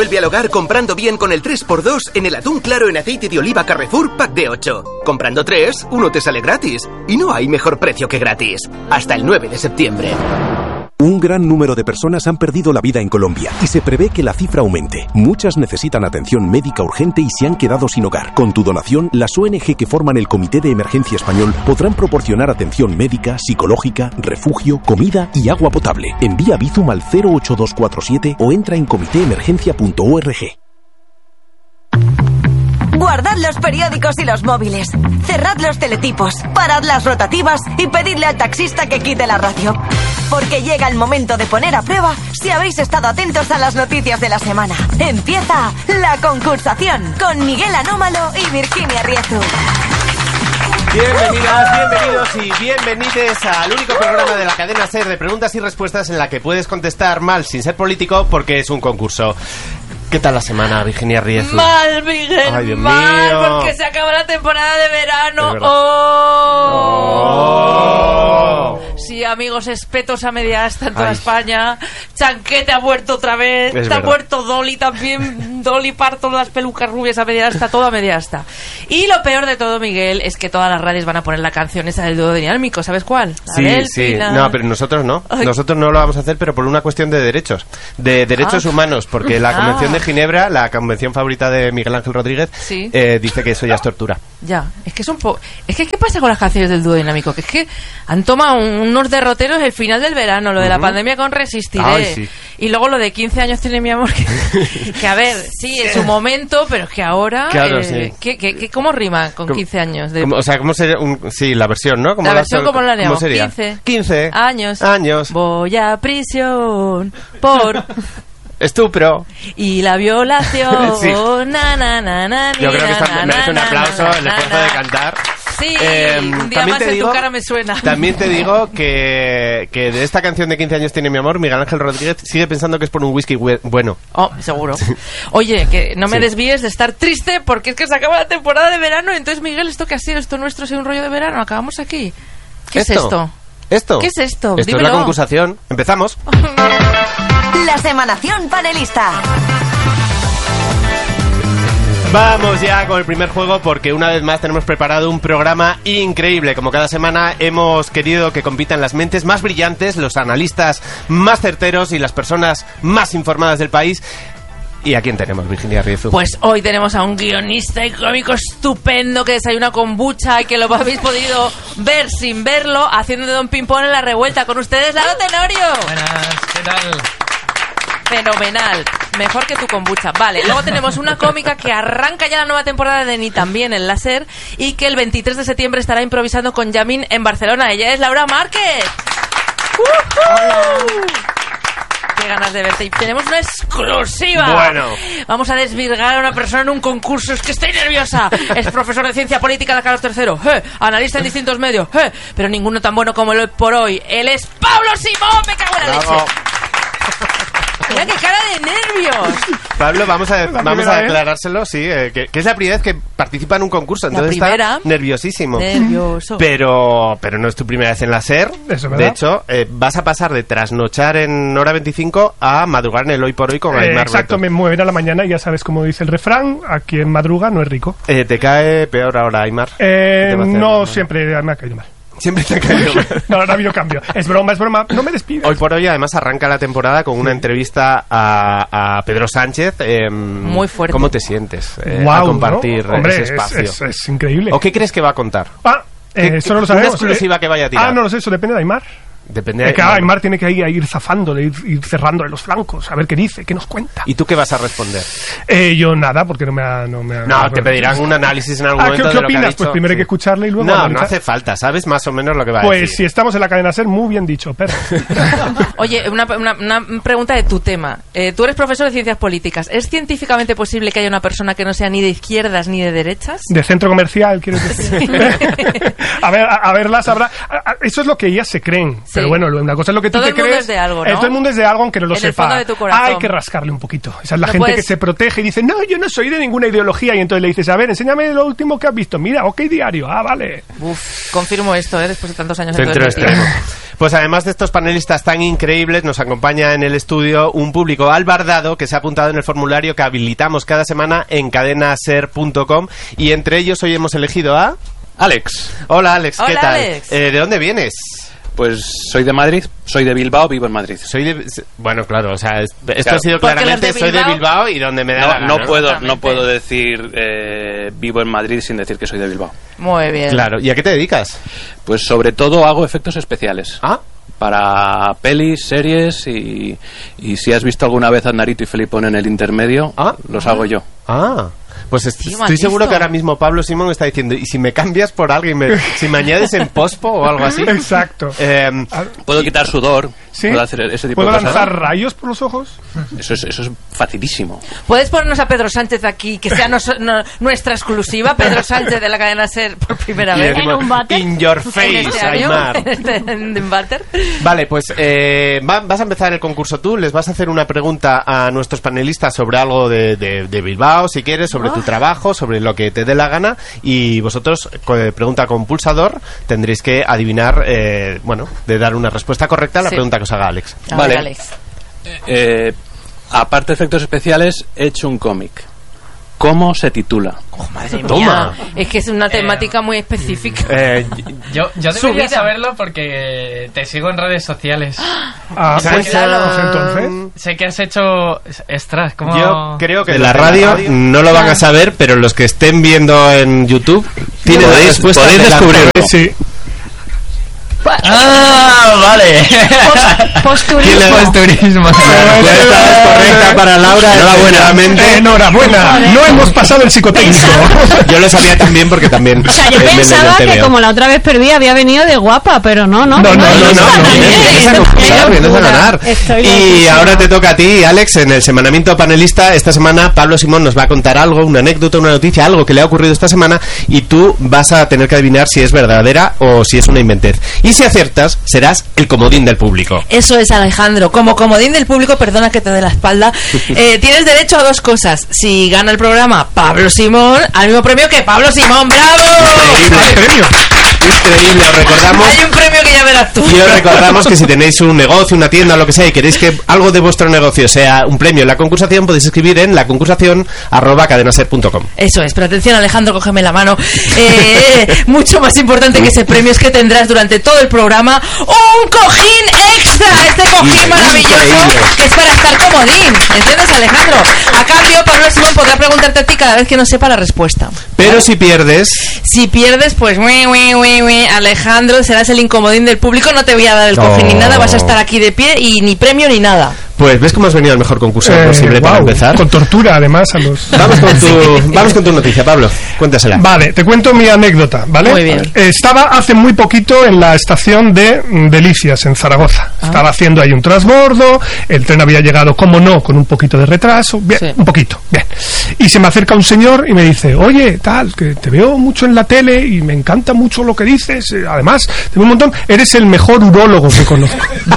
vuelve al hogar comprando bien con el 3x2 en el atún claro en aceite de oliva Carrefour Pack de 8. Comprando 3, uno te sale gratis. Y no hay mejor precio que gratis. Hasta el 9 de septiembre. Un gran número de personas han perdido la vida en Colombia y se prevé que la cifra aumente. Muchas necesitan atención médica urgente y se han quedado sin hogar. Con tu donación, las ONG que forman el Comité de Emergencia Español podrán proporcionar atención médica, psicológica, refugio, comida y agua potable. Envía Bizum al 08247 o entra en comitéemergencia.org. Guardad los periódicos y los móviles. Cerrad los teletipos. Parad las rotativas y pedidle al taxista que quite la radio. Porque llega el momento de poner a prueba si habéis estado atentos a las noticias de la semana. Empieza la concursación con Miguel Anómalo y Virginia Riezu. Bienvenidas, bienvenidos y bienvenides al único programa de la cadena SER de preguntas y respuestas en la que puedes contestar mal sin ser político porque es un concurso. ¿Qué tal la semana, Virginia Riezu? Mal, Miguel, ay, Dios mal, mío. porque se acaba la temporada de verano. Sí, amigos, espetos a media asta en toda España. Chanquete ha muerto otra vez. Es Está verdad. muerto Dolly también. Dolly Parton, las pelucas rubias a media asta, todo a media asta. Y lo peor de todo, Miguel, es que todas las radios van a poner la canción esa del dúo dinámico. ¿Sabes cuál? La Sí, del sí. final. No, pero nosotros no. Ay. Nosotros no lo vamos a hacer, pero por una cuestión de derechos. De derechos humanos, porque la Convención de Ginebra, la convención favorita de Miguel Ángel Rodríguez, Sí. dice que eso ya es tortura. Ya, es que es un poco... Es que, ¿qué pasa con las canciones del dúo dinámico? Que es que han tomado unos derroteros el final del verano, lo de la pandemia con Resistiré. Ay, sí. Y luego lo de 15 años tiene mi amor, que a ver, sí, en su momento, pero es que ahora... Claro, sí. ¿Cómo rima con 15 años? O sea, ¿cómo sería? Sí, la versión, ¿no? La versión, ¿cómo la haríamos? ¿Cómo sería? 15 años. Voy a prisión por... Estupro. Y la violación. Sí. Na, na, na, na, Yo creo que na, merece un na, aplauso na, el na, esfuerzo na. de cantar. Sí, un día también más te en digo, tu cara me suena. También te digo que de esta canción de 15 años tiene mi amor, Miguel Ángel Rodríguez sigue pensando que es por un whisky bueno. Oh, seguro. Oye, que no me desvíes de estar triste porque es que se acaba la temporada de verano. Entonces, Miguel, ¿esto qué ha sido? ¿Esto nuestro ha sido un rollo de verano? ¿Acabamos aquí? ¿Qué es esto? ¿Esto? ¿Qué es esto? Esto Dímelo. es la concursación. Empezamos. La semanación panelista. Vamos ya con el primer juego porque una vez más tenemos preparado un programa increíble. Como cada semana hemos querido que compitan las mentes más brillantes, los analistas más certeros y las personas más informadas del país. ¿Y a quién tenemos, Virginia Riezu? Pues hoy tenemos a un guionista y cómico estupendo que desayuna kombucha y que lo habéis podido ver sin verlo haciendo de Don Pimpón en La Revuelta. Con ustedes, Lalo Tenorio. Buenas, ¿qué tal? Fenomenal, mejor que tu kombucha. Vale, luego tenemos una cómica que arranca ya la nueva temporada de Ni también en la SER y que el 23 de septiembre estará improvisando con Yamin en Barcelona. Ella es Laura Márquez. Qué ganas de verte. Y tenemos una exclusiva. Bueno. Vamos a desvirgar a una persona en un concurso. Es que estoy nerviosa. Es profesor de ciencia política de Carlos III. Analista en distintos medios. Pero ninguno tan bueno como el hoy por hoy. Él es Pablo Simón. Me cago en la Bravo. leche. Mira qué cara de nervios. Pablo, vamos a primera vez. aclarárselo, sí, que es la primera vez que participa en un concurso, entonces primera. está nerviosísimo. Nervioso. Pero no es tu primera vez en la SER. Eso es verdad. De hecho, vas a pasar de trasnochar en Hora 25 a madrugar en el Hoy por Hoy con Aymar Exacto, Reto. me mueven a la mañana y ya sabes cómo dice el refrán, a quien madruga no es rico. ¿Te cae peor ahora, Aymar? ¿Qué te va a hacer? No siempre me ha caído mal. Siempre te ha caído mal. No, no ha habido cambio. Es broma, no me despides. Hoy por Hoy además arranca la temporada con una entrevista a Pedro Sánchez. Muy fuerte. ¿Cómo te sientes a Guau, compartir ¿no? Hombre, ese espacio? es increíble. ¿O qué crees que va a contar? Eso no lo sabemos. Una exclusiva que vaya a tirar. No lo sé, eso depende de Aymar. Depende Es que Aymar tiene que ir zazándole, ir cerrándole los flancos, a ver qué dice, qué nos cuenta. ¿Y tú qué vas a responder? Yo nada, porque no me ha... No, te pedirán un análisis en algún momento ¿qué de lo que ha opinas? dicho. Pues primero hay que escucharle y luego... No analizar. hace falta, sabes más o menos lo que va a Pues decir. si estamos en la cadena SER, muy bien dicho, perro. Oye, una pregunta de tu tema. Tú eres profesor de ciencias políticas. ¿Es científicamente posible que haya una persona que no sea ni de izquierdas ni de derechas? De centro comercial, quiero decir. a verlas habrá... Eso es lo que ellas se creen. Sí. Pero bueno, una cosa es lo que tú Todo te el mundo crees. es de algo, ¿no? Todo el mundo es de algo, aunque no lo En el sepa. fondo de tu corazón. Hay que rascarle un poquito. Esa es la No gente puedes- que se protege y dice, no, yo no soy de ninguna ideología. Y entonces le dices, a ver, enséñame lo último que has visto. Mira, OK Diario. Ah, vale. Uf, confirmo esto, después de tantos años en Centro todo el extremo. Pues además de estos panelistas tan increíbles, nos acompaña en el estudio un público albardado que se ha apuntado en el formulario que habilitamos cada semana en cadenaser.com, y entre ellos hoy hemos elegido a... Alex. Hola Alex, ¿qué Hola, tal? Alex. ¿De dónde vienes? Pues soy de Madrid, soy de Bilbao, vivo en Madrid. Bueno, claro, o sea, esto Claro. ha sido Porque claramente los de soy de Bilbao- Bilbao y donde me da la gana, No Exactamente. puedo decir vivo en Madrid sin decir que soy de Bilbao. Muy bien. Claro, ¿y a qué te dedicas? Pues sobre todo hago efectos especiales. Ah, Para pelis, series y si has visto alguna vez a Narito y Felipón en el intermedio, los hago yo. Pues mal estoy seguro visto. que ahora mismo Pablo Simón está diciendo, ¿y si me cambias por alguien? Si me añades en pospo o algo así? Exacto. Puedo quitar sudor, ¿Sí? puedo hacer ese tipo ¿Puedo de cosas. lanzar rayos por los ojos? Eso es facilísimo. ¿Puedes ponernos a Pedro Sánchez aquí, que sea nuestra exclusiva? Pedro Sánchez de la cadena SER por primera Y vez. decimos, un váter? in your En face, este año, Aymar. en un váter. Vale, pues vas a empezar el concurso tú, les vas a hacer una pregunta a nuestros panelistas sobre algo de Bilbao, si quieres, sobre tu trabajo, sobre lo que te dé la gana, y vosotros, pregunta con pulsador, tendréis que adivinar, de dar una respuesta correcta a la Sí. pregunta que os haga Alex. A Vale. ver, Alex. Aparte de efectos especiales, he hecho un cómic. ¿Cómo se titula? Madre Toma. mía, es que es una temática muy específica. Yo Su debería vida. saberlo porque te sigo en redes sociales. Pues claro. entonces... Sé que has hecho extras, como... Yo creo que Ah. en la radio no lo van a saber, pero los que estén viendo en YouTube tienen la respuesta. podéis delante. descubrirlo. Sí. ¡Ah, vale! Posturismo. Posturismo. Esta es correcta para Laura. Enhorabuena. Enhorabuena, no hemos pasado el psicotécnico. Yo lo sabía también porque también. O sea, yo pensaba que como la otra vez perdí había venido de guapa, pero no. No, No, vienes a concursar, vienes a ganar. Estoy Y loquísima. ahora te toca a ti, Alex, en el semanamiento panelista. Esta semana Pablo Simón nos va a contar algo, una anécdota, una noticia, algo que le ha ocurrido esta semana, y tú vas a tener que adivinar si es verdadera o si es una inventez. Y si aciertas, serás el comodín del público. Eso es, Alejandro. Como comodín del público, perdona que te dé la espalda, tienes derecho a dos cosas. Si gana el programa Pablo Simón, al mismo premio que Pablo Simón. ¡Bravo! Increíble. Increíble, os recordamos. Hay un premio que ya verás tú. Y os recordamos que si tenéis un negocio, una tienda o lo que sea y queréis que algo de vuestro negocio sea un premio en la concursación, podéis escribir en laconcursación@cadenaser.com. Eso es, pero atención, Alejandro, cógeme la mano. Mucho más importante que ese premio es que tendrás durante todo el programa un cojín extra. Este cojín maravilloso Increíble. que es para estar comodín. ¿Entiendes, Alejandro? A cambio, Pablo Simón podrá preguntarte a ti cada vez que no sepa la respuesta. Pero si pierdes, Si pierdes, pues Alejandro, serás el incomodín del público. No te voy a dar el cojín ni nada, vas a estar aquí de pie y ni premio ni nada. pues ves cómo has venido al mejor concurso posible para guau, empezar. con tortura además a los... Vamos con tu noticia, Pablo. Cuéntasela. Vale, te cuento mi anécdota, ¿vale? Muy bien. Estaba hace muy poquito en la estación de Delicias, en Zaragoza. Estaba haciendo ahí un transbordo, el tren había llegado, como no, con un poquito de retraso, bien, Sí. un poquito, bien. Y se me acerca un señor y me dice, oye, tal, que te veo mucho en la tele y me encanta mucho lo que dices, además, te veo un montón, eres el mejor urólogo que conozco.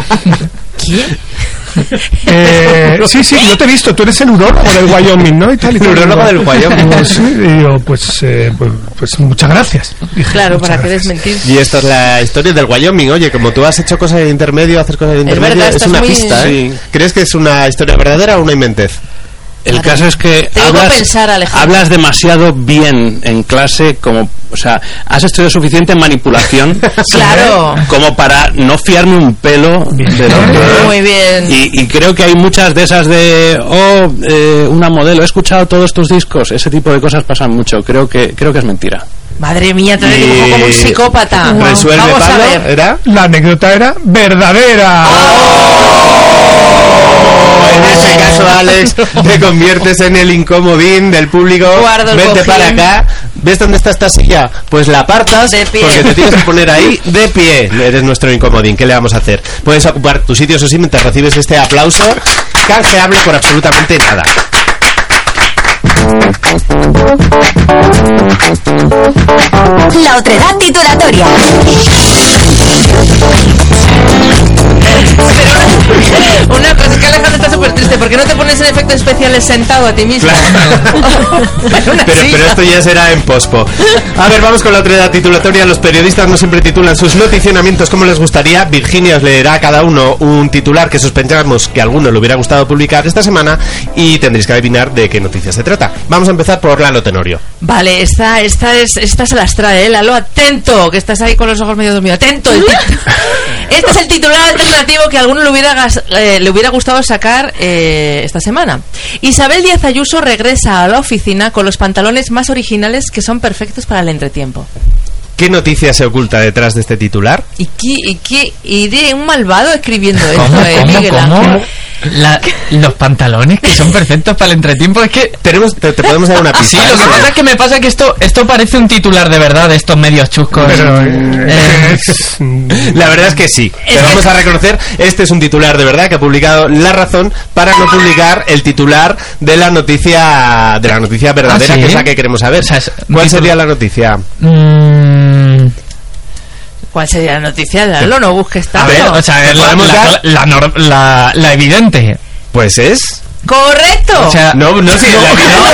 Sí, yo te he visto, tú eres el urólogo del Wyoming, ¿no? Y tal, y tal. El urólogo Digo, del Wyoming. digo, sí, y digo, pues muchas gracias. Dije, Claro, muchas para que gracias. desmentir. Y esta es la historia del Wyoming. Oye, como tú has hecho cosas de intermedio, haces cosas de intermedio, verdad, es estás una muy- pista, ¿eh? Sí. ¿Crees que es una historia verdadera o una inventez? El caso es que Tengo que pensar, Alejandro. hablas demasiado bien en clase, como, o sea, has estudiado suficiente en manipulación Claro. como para no fiarme un pelo de lo que... Muy bien. Y creo que hay muchas de esas de una modelo, he escuchado todos tus discos, ese tipo de cosas pasan mucho, creo que es mentira. Madre mía, te dibujo como un psicópata. Resuelve, Vamos a Pablo. ver. ¿Era? La anécdota era verdadera. En ese caso, Alex, te conviertes en el incomodín del público. Guardo el Vente cojín. para acá. ¿Ves dónde está esta silla? Pues la apartas De pie. porque te tienes que poner ahí de pie. Eres nuestro incomodín. ¿Qué le vamos a hacer? Puedes ocupar tu sitio, eso sí, mientras recibes este aplauso canjeable por absolutamente nada. La otredad titulatoria. Una cosa es que Alejandro está súper triste. ¿Por qué no te pones en efectos especiales sentado a ti mismo? Pero esto ya será en pospo. A ver, vamos con la otra titulatoria. Los periodistas no siempre titulan sus noticionamientos como les gustaría. Virginia os leerá a cada uno un titular que sospechamos que a alguno le hubiera gustado publicar esta semana y tendréis que adivinar de qué noticia se trata. Vamos a empezar por Lalo Tenorio. Vale, esta se las trae, Lalo, atento, que estás ahí con los ojos medio dormidos. Atento. Este es el titular alternativo que a alguno le hubiera gustado sacar esta semana. Isabel Díaz Ayuso regresa a la oficina con los pantalones más originales que son perfectos para el entretiempo. ¿Qué noticia se oculta detrás de este titular? ¿Y de un malvado escribiendo esto? ¿Cómo? Los pantalones que son perfectos para el entretiempo. Es que te podemos dar una pista. Sí, lo que pasa es que me pasa que esto parece un titular de verdad de estos medios chuscos. Pero, la verdad es que sí. Te vamos a reconocer, este es un titular de verdad que ha publicado La Razón para no publicar el titular de la noticia verdadera, ¿sí? Que es la que queremos saber. O sea, ¿Cuál sería la noticia? ¿Cuál sería la noticia? Lalo, no busques tanto. A ver, o sea, la evidente. Pues es... ¡Correcto! O sea, no, sí, a partir de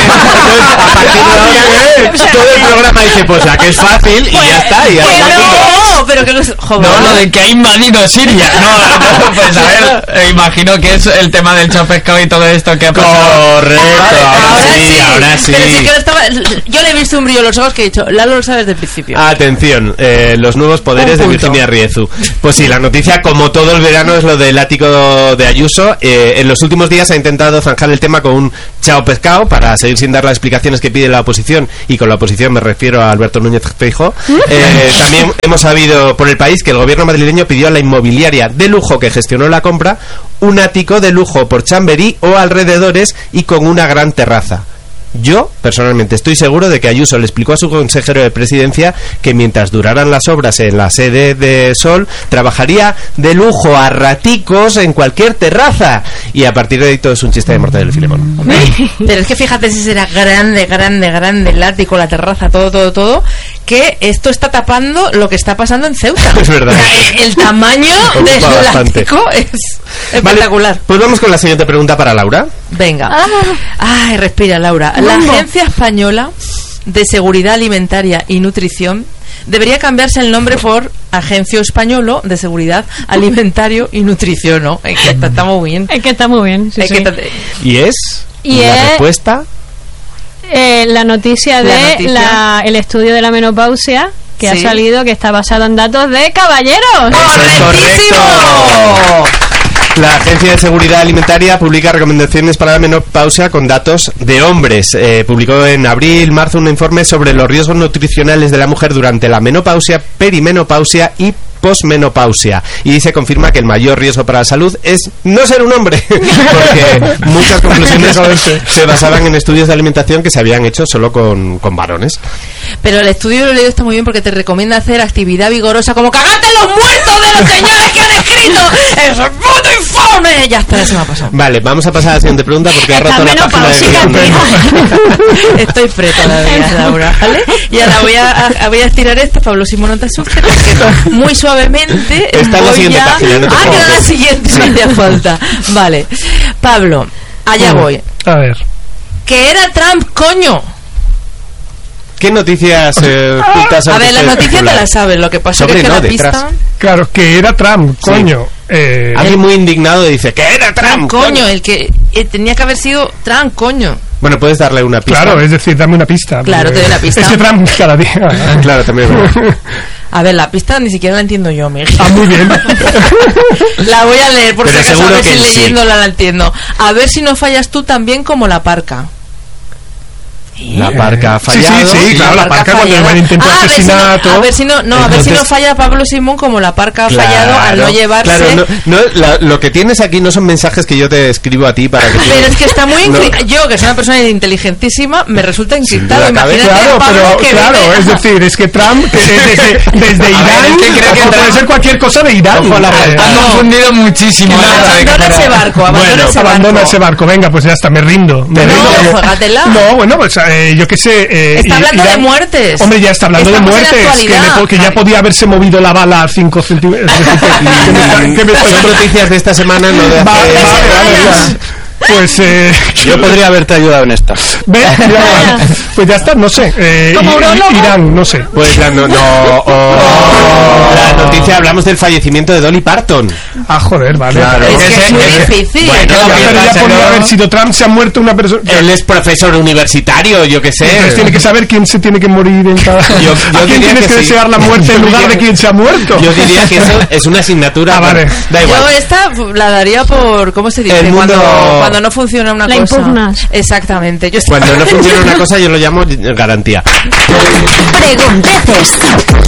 ahora todo el programa dice, pues la que es fácil y ya está. Pero que no es... Joder, no, lo de que ha invadido Siria. No, pues a ver, imagino que es el tema del chao pescado y todo esto que ha pasado. Correcto, ahora sí. Pero sí que yo le he visto un brillo en los ojos que he dicho, Lalo lo sabe desde el principio. Atención, los nuevos poderes de Virginia Riezu. Pues sí, la noticia, como todo el verano, es lo del ático de Ayuso. En los últimos días ha intentado zanjar el tema con un chao pescado para seguir sin dar las explicaciones que pide la oposición, y con la oposición me refiero a Alberto Núñez Feijóo. También hemos sabido por El País que el gobierno madrileño pidió a la inmobiliaria de lujo que gestionó la compra un ático de lujo por Chamberí o alrededores y con una gran terraza. Yo, personalmente, estoy seguro de que Ayuso le explicó a su consejero de presidencia que mientras duraran las obras en la sede de Sol, trabajaría de lujo a raticos en cualquier terraza. Y a partir de ahí todo es un chiste de Mortadelo y Filemón. Pero es que fíjate si será grande el ático, la terraza, todo, que esto está tapando lo que está pasando en Ceuta. Es verdad. El tamaño del ático es espectacular. Vale, pues vamos con la siguiente pregunta para Laura. Venga. Ay, respira, Laura. La Agencia Española de Seguridad Alimentaria y Nutrición debería cambiarse el nombre por Agencia Española de Seguridad Alimentario y Nutrición, ¿no? Es que está muy bien. Es que está muy bien, sí, sí. ¿Y es? ¿La respuesta? La noticia de el estudio de la menopausia que ha salido, que está basado en datos de caballeros. ¡Correctísimo! La Agencia de Seguridad Alimentaria publica recomendaciones para la menopausia con datos de hombres. Publicó en abril-marzo un informe sobre los riesgos nutricionales de la mujer durante la menopausia, perimenopausia y posmenopausia, y se confirma que el mayor riesgo para la salud es no ser un hombre, porque muchas conclusiones se basaban en estudios de alimentación que se habían hecho solo con varones. Pero el estudio lo he leído, está muy bien, porque te recomienda hacer actividad vigorosa como cagarte en los muertos de los señores que han escrito ¡eso es puto informe! Ya está, se me ha pasado. Vale, vamos a pasar a la siguiente pregunta porque ha roto la página de Estoy freta todavía, Laura, ¿vale? Y ahora voy a estirar esto, Pablo Simón, no te asustes, porque muy suavemente está en la siguiente página, no te que en la siguiente no hacía falta. Vale, Pablo, allá voy. A ver. Que era Trump, coño. ¿Qué noticias ocultas? A ver, las noticias te las sabes, lo que pasa es que la pista... Claro, que era Trump, coño. Alguien muy indignado dice que era Trump, coño. El que tenía que haber sido Trump, coño. Bueno, puedes darle una pista. Claro, es decir, dame una pista. Claro, te doy una pista. Es que Trump cada día. Claro, también. A ver, la pista ni siquiera la entiendo yo, Miguel. Ah, muy bien. La voy a leer, por si acaso, a ver si leyéndola la entiendo. A ver si no fallas tú también como la parca. La parca ha fallado. Sí, claro, la parca cuando el intento de asesinato. A ver si no falla Pablo Simón como la parca ha fallado al no llevarse. Claro, lo que tienes aquí no son mensajes que yo te escribo a ti para que Pero es que está muy yo, que soy una persona inteligentísima, me resulta encriptado. Imagínate, claro, es decir, es que Trump desde Irán, que puede ser cualquier cosa de Irán. Han confundido muchísimo. Abandona ese barco. Abandona ese barco. Venga, pues ya está, me rindo. No, juégatela. No, bueno, pues yo qué sé... está hablando de muertes. Hombre, ya está hablando de muertes. Que ya podía haberse movido la bala a 5 centímetros. Son noticias de esta semana, no de hace... Vale. Pues yo podría haberte ayudado en esta. Pues ya está, no sé. Irán, no sé. Pues la noticia, hablamos del fallecimiento de Dolly Parton. Ah, joder, vale. Claro. Es que es muy difícil. Bueno, pero ya podría haber sido Trump, se ha muerto una persona. Él es profesor universitario, yo qué sé. Entonces tiene que saber quién se tiene que morir en cada... ¿A quién tienes que desear la muerte en lugar de quién se ha muerto? Yo diría que eso es una asignatura. Vale. Da igual. Yo esta la daría por... ¿Cómo se dice? Cuando no funciona una cosa. La impugnas. Exactamente. Cuando no funciona una cosa yo lo llamo garantía. Pregunteces.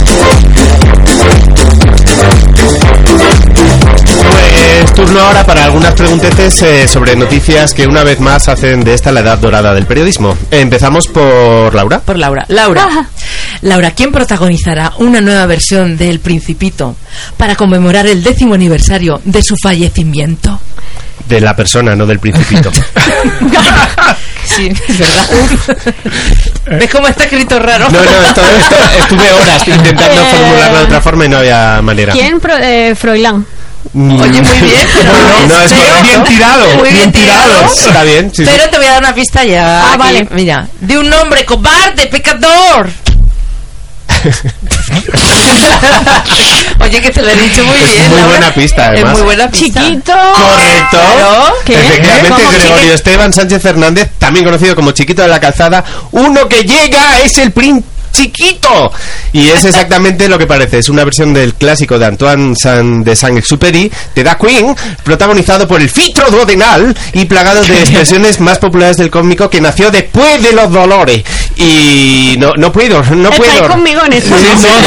Pues turno ahora para algunas pregunteces sobre noticias que una vez más hacen de esta la edad dorada del periodismo. Empezamos por Laura. Por Laura. Laura, ¿quién protagonizará una nueva versión de El Principito para conmemorar el 10º aniversario de su fallecimiento? De la persona, no del Principito. Sí, es verdad. ¿Ves cómo está escrito raro? No, esto estuve horas intentando formularlo de otra forma y no había manera. ¿Quién? Froilán. Oye, muy bien. No, es bien tirado. Muy bien tirado. Está bien. Sí, pero te voy a dar una pista ya. Ah, vale. Mira, de un hombre cobarde, pecador. Oye, que te lo he dicho muy bien. Es muy buena pista, además. Es muy buena pista. Chiquito. Correcto. Claro. ¿Qué? Efectivamente, ¿Cómo Gregorio Esteban Sánchez Hernández, también conocido como Chiquito de la Calzada. Uno que llega es el príncipe chiquito, y es exactamente lo que parece. Es una versión del clásico de Antoine de Saint-Exupéry, de The Queen, protagonizado por el Fitro Duodenal y plagado de expresiones más populares del cómico, que nació después de los dolores. Y no puedo. ¿Estáis conmigo en eso?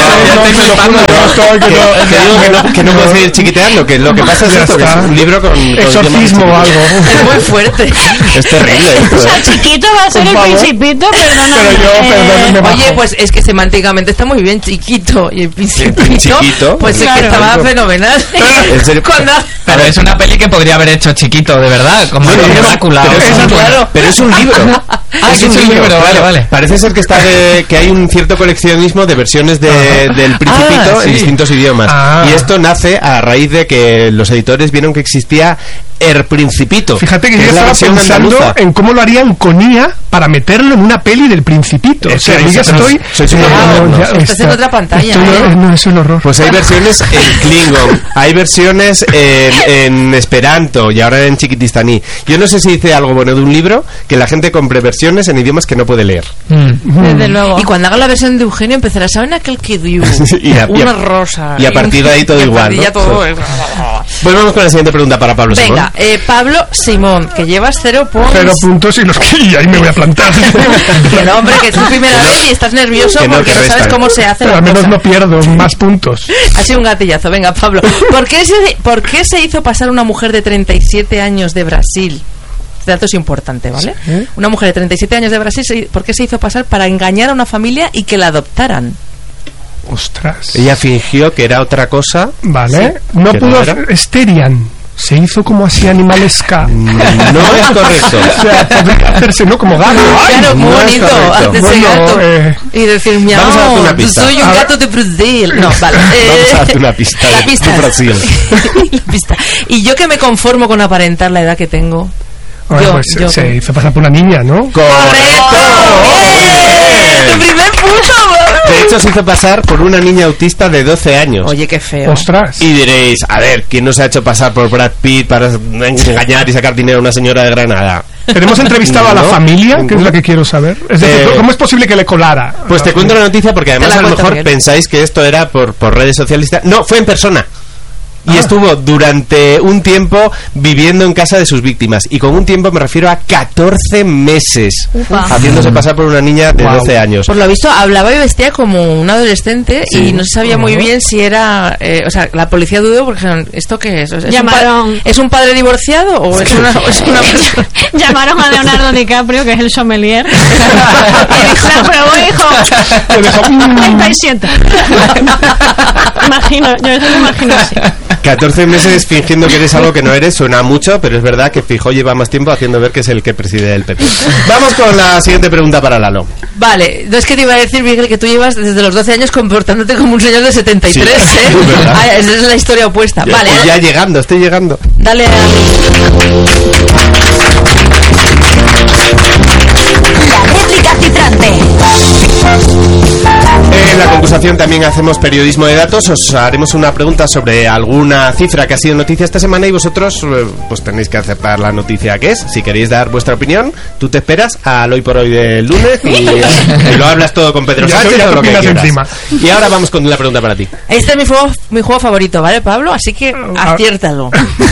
Que no puedo seguir chiquiteando, que lo que pasa es esto, que es un libro con exorcismo o algo. Es muy fuerte. Es terrible esto, O sea, Chiquito va a ser el Principito, perdona. Pero yo, me bajo. Oye, pues es que semánticamente está muy bien, Chiquito. Y el Principito, pues claro. es que estaba fenomenal. Pero es una peli que podría haber hecho Chiquito, de verdad, como Drácula. Pero es un libro. Es un libro, vale. Parece ser que que hay un cierto coleccionismo de versiones del Principito en distintos idiomas. Y esto nace a raíz de que los editores vieron que existía El Principito. Fíjate que yo estaba pensando en cómo lo harían con IA para meterlo en una peli del Principito. O sea, yo ya estoy... Estás en otra pantalla. No, es el horror. Pues hay versiones en Klingon, hay versiones en Esperanto y ahora en chiquitistaní. Yo no sé si dice algo bueno de un libro, que la gente compre versiones en idiomas que no puede leer. Desde luego. Y cuando haga la versión de Eugenio empezará, ¿saben aquel que dio? Una rosa. Y a partir de ahí todo igual, ¿no? Pues vamos con la siguiente pregunta para Pablo Simón. Venga, Pablo Simón, que llevas 0 puntos. 0 puntos y ahí me voy a plantar. Que no, hombre, que es tu primera vez y estás nervioso porque no sabes cómo se hace. Pero la al menos cosa. no pierdo más puntos. Ha sido un gatillazo. Venga, Pablo. ¿Por qué se hizo pasar una mujer de 37 años de Brasil? Este dato es importante, ¿vale? ¿Sí? Una mujer de 37 años de Brasil, ¿por qué se hizo pasar para engañar a una familia y que la adoptaran? Ostras. Ella fingió que era otra cosa. Vale. Sí. No pudo... Esterian. Se hizo como así animalesca. No es correcto. O sea, podría hacerse, ¿no? Como gato. Claro, muy bonito. Hacerse gato. Y decir, vamos a darte una pista. Soy un gato de Brasil. No, vale. Vamos a darte una pista. La pista. De Brasil. La pista. Y yo que me conformo con aparentar la edad que tengo. Bueno, pues se hizo pasar por una niña, ¿no? ¡Correcto! ¡Tu primer punto! De hecho, se hizo pasar por una niña autista de 12 años. Oye, qué feo. ¡Ostras! Y diréis, a ver, ¿quién no se ha hecho pasar por Brad Pitt para engañar y sacar dinero a una señora de Granada? ¿Tenemos entrevistado a la familia? Que es la que quiero saber. Es decir, ¿cómo es posible que le colara? Pues te cuento la noticia porque además a lo mejor bien. pensáis que esto era por redes sociales. No, fue en persona. Y estuvo durante un tiempo viviendo en casa de sus víctimas. Y con un tiempo me refiero a 14 meses. Haciéndose pasar por una niña de 12 años. Por lo visto, hablaba y vestía como un adolescente. Sí. Y no se sabía muy bien si era... o sea, la policía dudó porque dijeron, ¿esto qué es? ¿Es un padre divorciado o es una persona? Llamaron a Leonardo DiCaprio, que es el sommelier. Y dijo, la probó, hijo. 37. Imagino, yo eso lo imagino así. 14 meses fingiendo que eres algo que no eres, suena mucho, pero es verdad que Feijóo lleva más tiempo haciendo ver que es el que preside el PP. Vamos con la siguiente pregunta para Lalo. Vale, no es que te iba a decir, Miguel, que tú llevas desde los 12 años comportándote como un señor de 73, sí, esa es la historia opuesta. Ya, vale. Ya llegando, estoy llegando. Dale a... La réplica cifrante. En la concursación también hacemos periodismo de datos. Os haremos una pregunta sobre alguna cifra que ha sido noticia esta semana y vosotros pues tenéis que aceptar la noticia que es. Si queréis dar vuestra opinión, tú te esperas al hoy por hoy del lunes y lo hablas todo con Pedro Sánchez o lo que quieras. Encima. Y ahora vamos con la pregunta para ti. Este es mi juego favorito, ¿vale, Pablo? Así que aciértalo.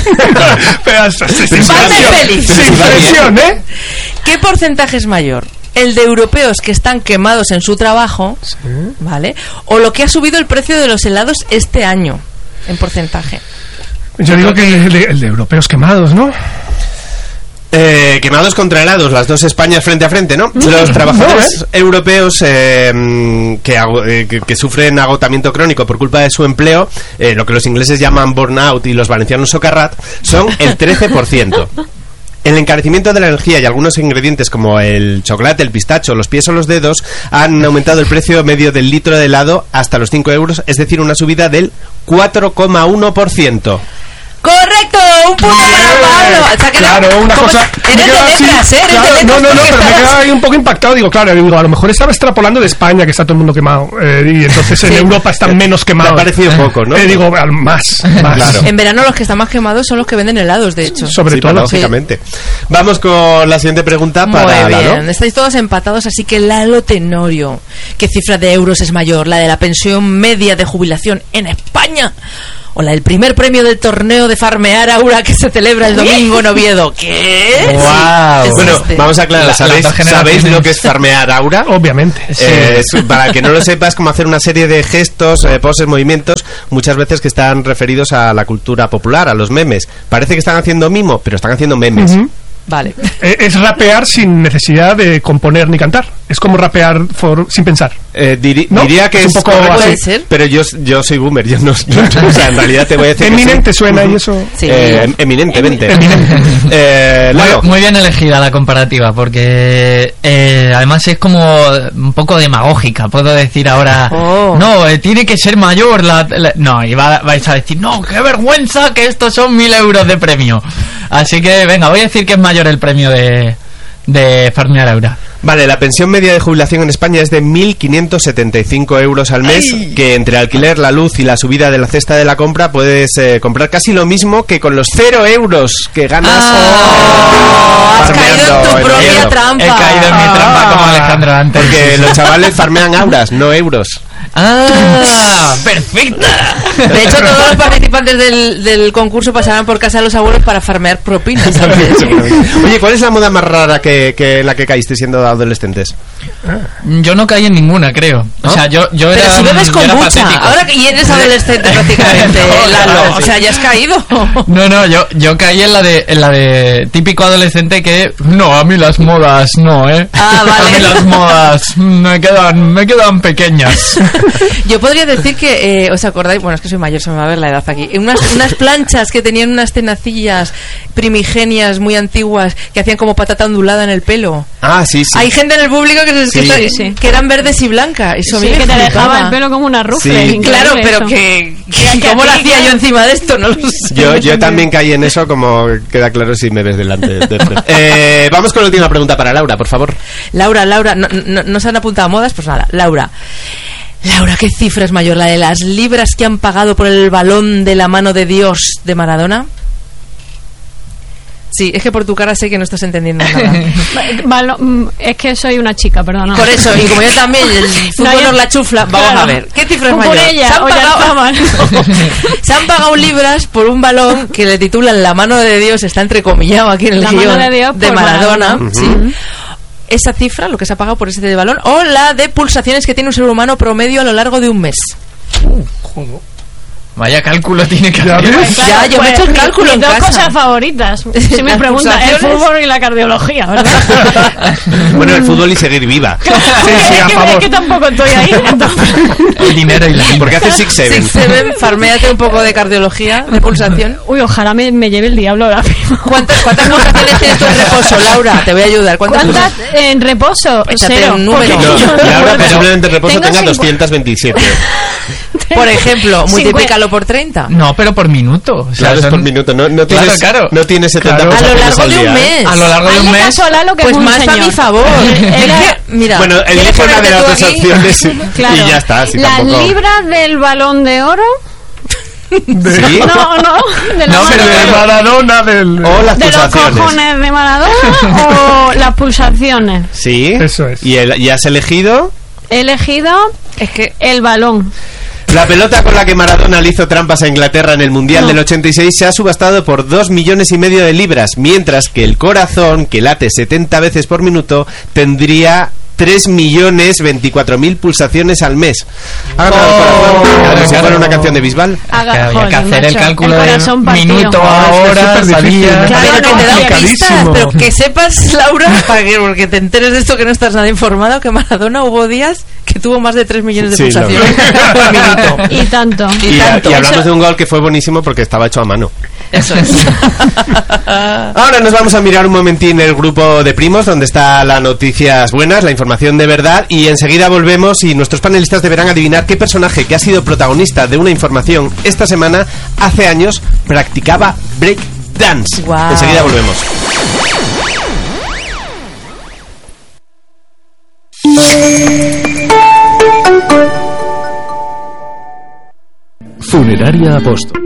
Sin presión, ¿eh? ¿Qué porcentaje es mayor? ¿El de europeos que están quemados en su trabajo? Sí. ¿Vale? ¿O lo que ha subido el precio de los helados este año? En porcentaje. Yo digo que el de europeos quemados, ¿no? Quemados contra helados, las dos Españas frente a frente, ¿no? Los trabajadores europeos que sufren agotamiento crónico por culpa de su empleo, lo que los ingleses llaman burnout y los valencianos socarrat, son el 13%. El encarecimiento de la energía y algunos ingredientes como el chocolate, el pistacho, los pies o los dedos han aumentado el precio medio del litro de helado hasta los 5 euros, es decir, una subida del 4,1%. ¡Correcto! ¡Un punto para Pablo! O sea, que claro, una cosa... Eres de letras, ¿eh? Claro, no, pero me queda ahí un poco impactado. Digo, claro, a lo mejor estaba extrapolando de España, que está todo el mundo quemado. Y entonces en Europa están menos quemados. Me ha parecido poco, ¿no? Digo, más. Claro. En verano los que están más quemados son los que venden helados, de hecho. Sobre todo. Lógicamente. Vamos con la siguiente pregunta para Lalo. Muy bien, estáis todos empatados, así que Lalo Tenorio. ¿Qué cifra de euros es mayor? ¿La de la pensión media de jubilación en España? ¿O la del primer premio del torneo de Farmear Aura que se celebra el domingo en Oviedo? ¿Qué? ¡Wow! Bueno, vamos a aclarar. ¿Sabéis lo que es Farmear Aura? Obviamente. Para que no lo sepas, como hacer una serie de gestos, poses, movimientos, muchas veces que están referidos a la cultura popular, a los memes. Parece que están haciendo mimo, pero están haciendo memes. Vale. Es rapear sin necesidad de componer ni cantar. Es como rapear sin pensar. Diría que es un poco ¿puede así, ser? pero yo soy boomer, yo no o sea, en realidad te voy a decir Eminente suena y eso. Sí. Eminentemente. Muy bien elegida la comparativa, porque además es como un poco demagógica. Puedo decir ahora, no, tiene que ser mayor no, y vais a decir, no, qué vergüenza que estos son 1.000 euros de premio. Así que venga, voy a decir que es mayor el premio de Farmear Aura. Vale, la pensión media de jubilación en España es de 1.575 euros al mes. ¡Ay! Que entre alquiler, la luz y la subida de la cesta de la compra puedes comprar casi lo mismo que con los 0 euros que ganas. Has caído en tu propia trampa. He caído en mi trampa como Alejandro antes. Porque los chavales farmean auras, no euros. ¡Perfecta! De hecho, todos los participantes del concurso pasarán por casa de los abuelos para farmear propinas, ¿sabes? Oye, ¿cuál es la moda más rara que la que caíste siendo adolescentes? Yo no caí en ninguna, creo. ¿No? O sea, yo pero era... si bebes kombucha, ahora y eres adolescente prácticamente, Lalo. O sea, ya has caído. No, yo caí en la de típico adolescente que... No, a mí las modas no, ¿eh? Vale. A mí las modas me quedan pequeñas. Yo podría decir que, ¿os acordáis? Bueno, es que soy mayor, se me va a ver la edad aquí. Unas planchas que tenían unas tenacillas primigenias muy antiguas que hacían como patata ondulada en el pelo. Sí. Hay gente en el público que eran verdes y blancas. Eso sí, que te dejaba el pelo como una rufle. Sí. Claro, pero ¿cómo lo hacía yo encima de esto? No lo sé. Yo también caí en eso, como queda claro si me ves delante. Vamos con la última pregunta para Laura, por favor. Laura, no se han apuntado a modas, pues nada. Laura, ¿qué cifra es mayor? ¿La de las libras que han pagado por el balón de la mano de Dios de Maradona? Sí, es que por tu cara sé que no estás entendiendo nada. Es que soy una chica, perdona. Por eso, y como yo también, el fútbol nos la chufla. Vamos a ver, ¿qué cifra es mayor? Se han pagado libras por un balón que le titulan La mano de Dios, está entrecomillado aquí en el guión de Maradona. Sí. Esa cifra, lo que se ha pagado por ese balón, o la de pulsaciones que tiene un ser humano promedio a lo largo de un mes. Joder. Vaya cálculo tiene que hacer. Ya, yo me he hecho el cálculo en Mis casa. dos cosas favoritas. Si me preguntan, el fútbol y la cardiología, ¿verdad? Bueno, el fútbol y seguir viva. Es que tampoco estoy ahí. El dinero y la vida. Porque hace 6-7. Farméate un poco de cardiología, de pulsación. Uy, ojalá me lleve el diablo ahora mismo. ¿Cuántas pulsaciones tienes tú en reposo, Laura? Te voy a ayudar. ¿Cuántas en reposo? Échate 0. un número. Laura, posiblemente en reposo tenga 227. Por ejemplo, multiplícalo por 30. No, pero por minuto. O sea, Claro, es por minuto. No tienes, claro. No tienes 70 Claro. A lo pulsaciones largo al de día, un mes. A lo largo de un Hazle mes. caso a Lalo, que Pues es un más a señor. mi favor. Mira, Bueno, elige ¿quieres una de ponerte las tú dos aquí? opciones Claro. y ya está. Si Las tampoco... libras del Balón de Oro. ¿Sí? No, de la No, mano pero De Maradona, del... O las de los pulsaciones. cojones de Maradona o las pulsaciones. Sí. Eso es. ¿Y has elegido? He elegido el balón. La pelota con la que Maradona le hizo trampas a Inglaterra en el Mundial No. del 86 se ha subastado por 2,5 millones de libras, mientras que el corazón, que late 70 veces por minuto, tendría 3.024.000 pulsaciones al mes. Ha ganado el corazón, como si fuera una canción de Bisbal. Había que hacer el macho, cálculo el de corazón partido. minuto a hora, es súper difícil, salía. ¿no? Claro, Claro, que te da complicadísimo. pistas, pero que sepas, Laura, porque te enteres de esto, que no estás nada informado, que Maradona hubo días que tuvo más de 3 millones de Sí, pulsaciones por minuto. Y tanto. Y tanto. hablamos Eso- de un gol que fue buenísimo porque estaba hecho a mano. Eso es. Ahora nos vamos a mirar un momentín el grupo de primos, donde está las noticias buenas, la información de verdad, y enseguida volvemos y nuestros panelistas deberán adivinar qué personaje que ha sido protagonista de una información esta semana, hace años, practicaba break dance. Guau. Enseguida volvemos. Funeraria Apóstol.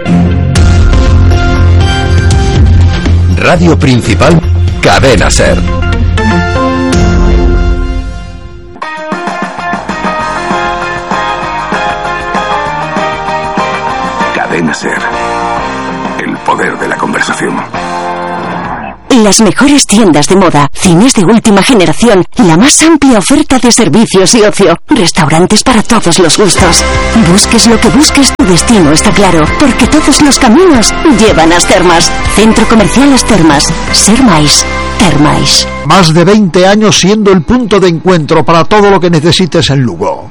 Radio principal, Cadena Ser. Cadena Ser. El poder de la conversación. Las mejores tiendas de moda, cines de última generación, la más amplia oferta de servicios y ocio, restaurantes para todos los gustos. Busques lo que busques, tu destino está claro, porque todos los caminos llevan a As Termas. Centro Comercial As Termas. Ser máis, ter máis. Más de 20 años siendo el punto de encuentro para todo lo que necesites en Lugo.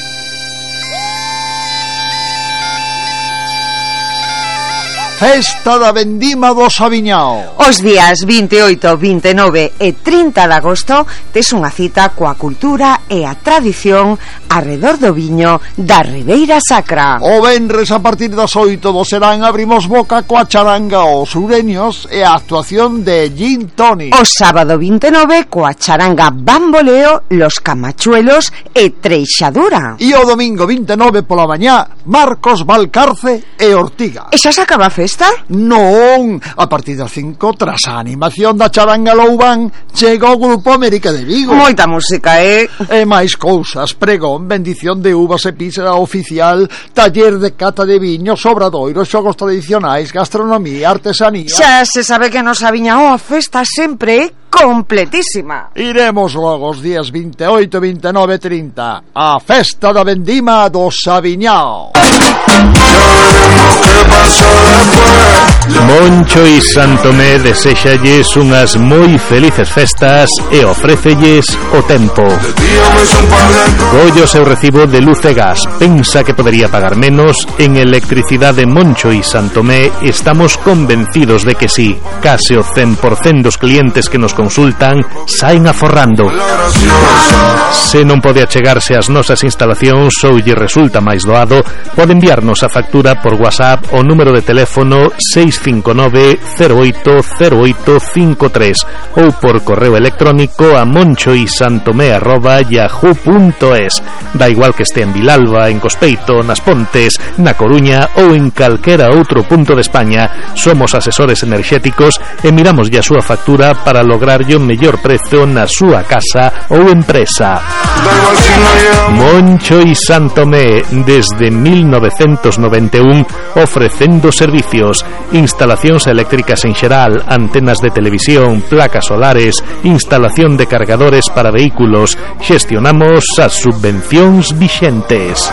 Festa da Vendima do Saviñao. Os días 28, 29 e 30 de agosto tes unha cita coa cultura e a tradición arredor do viño da Ribeira Sacra. O venres a partir das 8 do serán abrimos boca coa charanga Os Ureños e a actuación de Gin Tony. O sábado 29 coa charanga Bamboleo, Los Camachuelos e Treixadura. E o domingo 29 pola mañá Marcos, Valcarce e Ortiga. E xa se acaba a festa? Non, a partir das 5 tras a animación da charanga Loubán chega o grupo América de Vigo. Moita música, E máis cousas, pregón, bendición de uvas e pizza oficial, taller de cata de viños, obradoiros, xogos tradicionais, gastronomía, artesanía. Xa se sabe que nos Saviñao a festa sempre é completísima. Iremos logo os días 28, 29 e 30 a festa da Vendima do Saviñao. Moncho y Santomé deséxalles unhas moi felices festas e ofrécelles o tempo. Collo seu recibo de luz e gas, pensa que podería pagar menos. En Electricidade Moncho y Santomé estamos convencidos de que sí. Case o 100% dos clientes que nos consultan saen aforrando. Se non pode achegarse ás nosas instalacións ou lle resulta máis doado, pode enviarnos a factura por WhatsApp o número de teléfono 659 080853 ou por correo electrónico a monchoisantomé@yahoo.es. Da igual que este en Vilalba, en Cospeito, nas Pontes, na Coruña ou en calquera outro punto de España, somos asesores enerxéticos e miramos a súa factura para lograrlle o mellor prezo na súa casa ou empresa. Moncho y Santomé, desde 1991, ofrecendo servicios, instalacións eléctricas en xeral, antenas de televisión, placas solares, instalación de cargadores para vehículos. Xestionamos as subvencións vixentes.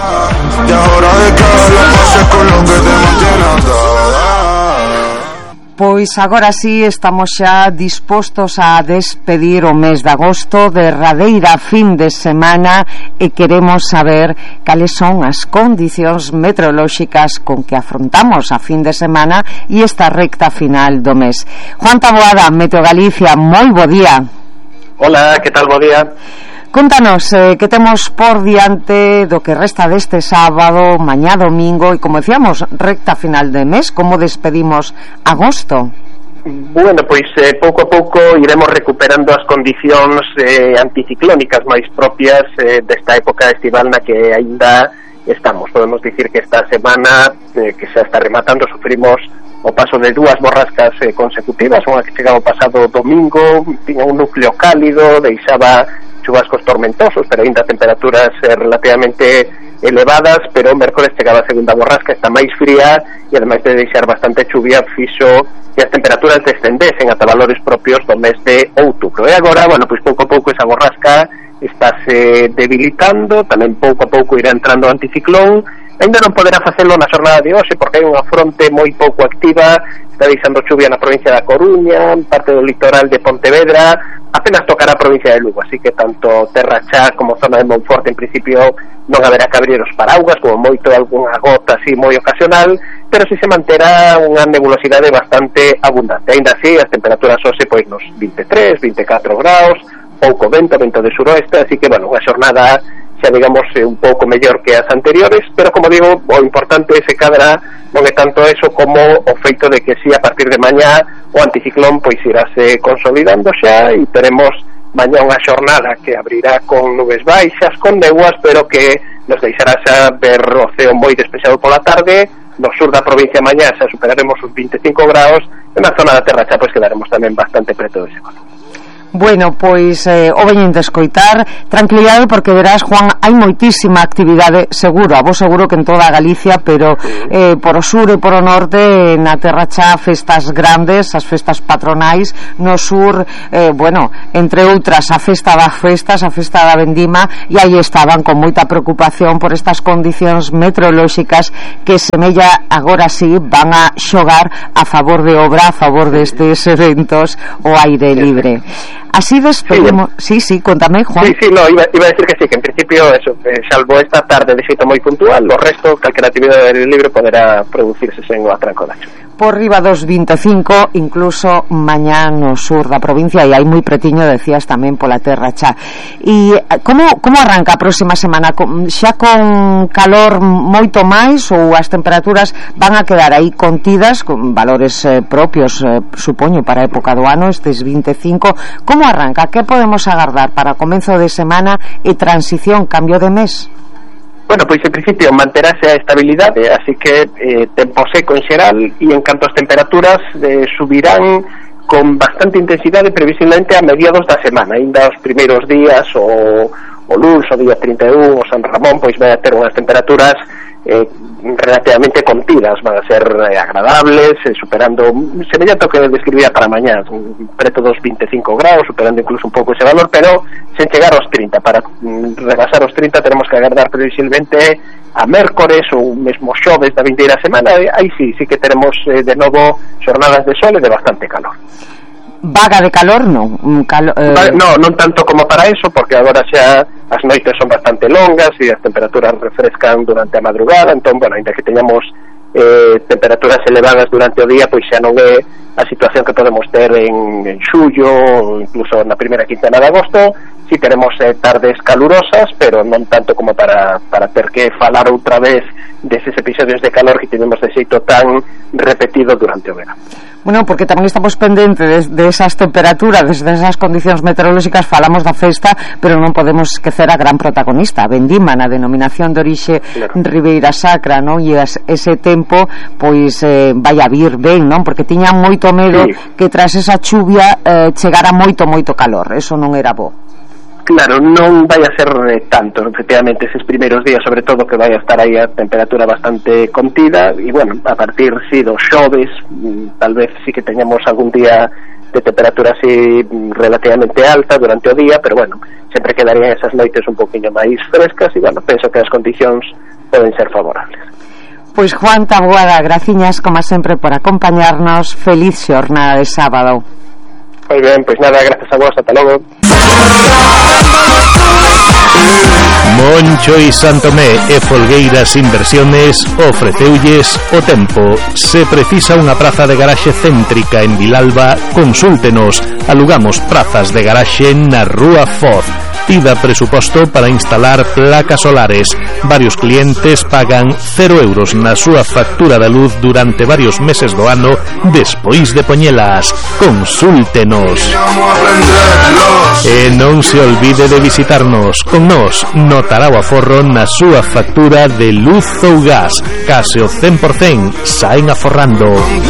Pois agora sí estamos xa dispostos a despedir o mes de agosto, derradeira fin de semana, e queremos saber cales son as condicións meteorolóxicas con que afrontamos a fin de semana e esta recta final do mes. Juan Taboada, Meteo Galicia, moi bo día. Hola, que tal, bo día? Contanos que temos por diante do que resta deste sábado, mañá domingo, e como decíamos, recta final de mes. Como despedimos agosto? Bueno, pois pouco a pouco iremos recuperando as condicións anticiclónicas máis propias desta época estival na que aínda estamos. Podemos dicir que esta semana que xa está rematando sufrimos o paso de dúas borrascas consecutivas. Unha que chegaba o pasado domingo, tiña un núcleo cálido, deixaba chubascos tormentosos, pero aínda temperaturas relativamente elevadas, pero o mércores chegaba a segunda borrasca, está máis fría e ademais de deixar bastante chuvia fixo que as temperaturas descendesen ata valores propios do mes de outubro. E agora, bueno, pois pouco a pouco esa borrasca estáse debilitando, tamén pouco a pouco irá entrando o anticiclón. Ainda non poderá facelo na xornada de hoxe porque hai unha fronte moi pouco activa, está deixando chuvia na provincia da Coruña, parte do litoral de Pontevedra, apenas tocará a provincia de Lugo, así que tanto Terra Chá como zona de Monforte en principio non haberá que abrir os paraugas, como moito algunha gota así moi ocasional, pero si se manterá unha nebulosidade bastante abundante. Ainda así, as temperaturas hoxe pois nos 23, 24 graus, pouco vento de suroeste, así que, bueno, unha xornada xa digamos un pouco mellor que as anteriores, pero como digo, o importante se cadra non é tanto eso como o feito de que si a partir de mañá o anticiclón pois irase consolidando xa e teremos mañá unha xornada que abrirá con nubes baixas, con neguas, pero que nos deixará xa ver o ceo moi despexado pola tarde. No sur da provincia mañá xa superaremos os 25 graus, e na zona da Terra Chá pois quedaremos tamén bastante preto dese valor. Bueno, pois o veñen de escoitar, tranquilidade, porque verás, Juan, hai moitísima actividade, seguro, a vos seguro que en toda Galicia, pero por o sur e por o norte, na Terra Chá, festas grandes, as festas patronais, no sur, bueno, entre outras, a festa das festas, a festa da vendima, e aí estaban con moita preocupación por estas condicións meteorolóxicas que semella agora sí van a xogar a favor de obra, a favor destes eventos o aire libre. Así despedimos. Sí, contame, Juan. Sí, no, iba a decir que sí, que en principio eso, salvo esta tarde de xeito moi puntual, o resto, calquera actividade del libre poderá producirse sen o atranco da chuvia. Por riba dos 25, incluso mañá no sur da provincia, e hai moi pretiño, decías, tamén pola Terra Chá. E como arranca a próxima semana? Xa con calor moito máis, ou as temperaturas van a quedar aí contidas, con valores propios, supoño, para a época do ano, estes 25? Como arranca? Que podemos agardar para comenzo de semana e transición, cambio de mes? Bueno, pois en principio manterase a estabilidade, así que tempo seco en xeral, e en canto as temperaturas subirán con bastante intensidade previsiblemente a mediados da semana. Ainda os primeiros días, o luns, o día 31, o San Ramón, pois vai a ter unhas temperaturas relativamente contidas, van a ser agradables, superando semellante ao que describía para mañá, preto dos 25 graus, superando incluso un pouco ese valor, pero sen chegar aos 30. Para rebasar os 30 tenemos que agardar previsiblemente a mércores ou mesmo xoves da vindeira semana. Aí sí que teremos de novo xornadas de sol e de bastante calor. Vaga de calor, non? Non tanto como para eso, porque agora xa as noites son bastante longas e as temperaturas refrescan durante a madrugada, entón, bueno, ainda que teñamos temperaturas elevadas durante o día, pois xa non é a situación que podemos ter en xullo ou incluso na primeira quincena de agosto. Si teremos tardes calurosas, pero non tanto como para ter que falar outra vez deses episodios de calor que tenemos de xeito tan repetido durante o verano. Bueno, porque tamén estamos pendentes de esas temperaturas, de esas condicións meteorolóxicas. Falamos da festa, pero non podemos esquecer a gran protagonista, a vendima, na denominación de orixe Ribeira Sacra, non? E ese tempo, pois, vai a vir ben, non? Porque tiñan moito medo que tras esa chuvia chegara moito calor. Eso non era bo. Claro, non vai a ser tanto, efectivamente, eses primeiros días, sobre todo, que vai a estar aí a temperatura bastante contida, e, bueno, a partir, sí, dos xoves, tal vez sí que teñamos algún día de temperatura así relativamente alta durante o día, pero, bueno, sempre quedarían esas noites un poquinho máis frescas, e, bueno, penso que as condicións poden ser favorables. Pois Juan Taboada, graciñas, como sempre, por acompañarnos. Feliz xornada de sábado. Moi ben, pois nada, gracias a vos, ata logo. Moncho y Santomé e Folgueiras Inversiones ofreceulles o tempo. Se precisa unha praza de garaxe céntrica en Vilalba, consúltenos. Alugamos prazas de garaxe na Rúa Foz. Pida presuposto para instalar placas solares. Varios clientes pagan 0 euros na súa factura da luz durante varios meses do ano despois de poñelas. Consúltenos. E non se olvide de visitarnos. Con nós notará o aforro na súa factura de luz ou gas. Case o 100% saen aforrando.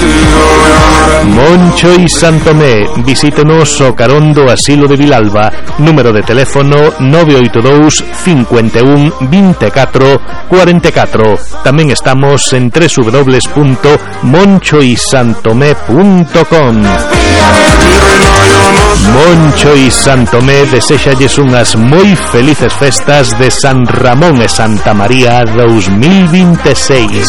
Moncho y Santomé. Visítenos o carón do Asilo de Vilalba. Número de teléfono 982 51 24 44. Tamén estamos en www.monchoysantomé.com. Moncho y Santomé deséxalles unhas moi felices festas de San Ramón e Santa María 2026.